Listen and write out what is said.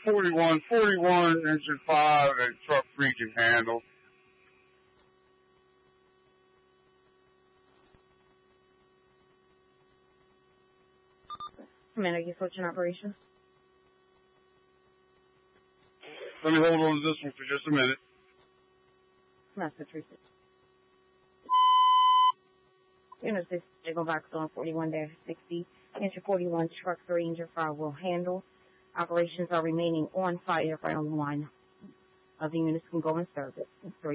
41, engine 5, and truck 3 can handle. Commander, you switching operations? Let me hold on to this one for just a minute. Master 36. Unit 6, Jiggle Box on 41-60. Engine 41, truck 3, engine 5 will handle. Operations are remaining on fire. Round 1 of the units can go in service.